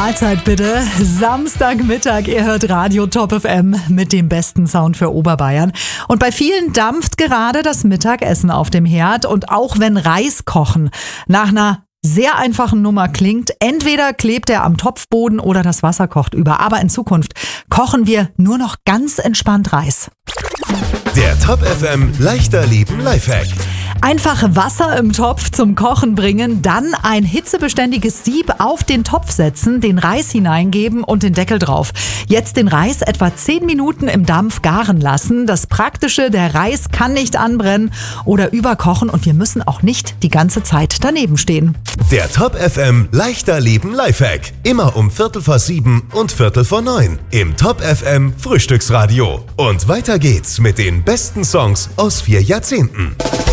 Mahlzeit bitte. Samstagmittag, ihr hört Radio Top FM mit dem besten Sound für Oberbayern. Und bei vielen dampft gerade das Mittagessen auf dem Herd. Und auch wenn Reis kochen nach einer sehr einfachen Nummer klingt, entweder klebt er am Topfboden oder das Wasser kocht über. Aber in Zukunft kochen wir nur noch ganz entspannt Reis. Der Top FM leichter Leben Lifehack. Einfach Wasser im Topf zum Kochen bringen, dann ein hitzebeständiges Sieb auf den Topf setzen, den Reis hineingeben und den Deckel drauf. Jetzt den Reis etwa 10 Minuten im Dampf garen lassen. Das Praktische, der Reis kann nicht anbrennen oder überkochen und wir müssen auch nicht die ganze Zeit daneben stehen. Der Top FM leichter Leben Lifehack. Immer um 7:15 und 8:45 im Top FM Frühstücksradio. Und weiter geht's mit den besten Songs aus 4 Jahrzehnten.